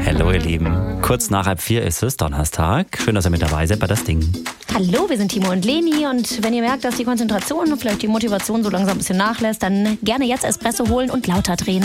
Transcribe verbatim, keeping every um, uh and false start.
Hallo ihr Lieben, kurz nach halb vier ist es, Donnerstag. Schön, dass ihr mit dabei seid bei Das Ding. Hallo, wir sind Timo und Leni und wenn ihr merkt, dass die Konzentration und vielleicht die Motivation so langsam ein bisschen nachlässt, dann gerne jetzt Espresso holen und lauter drehen.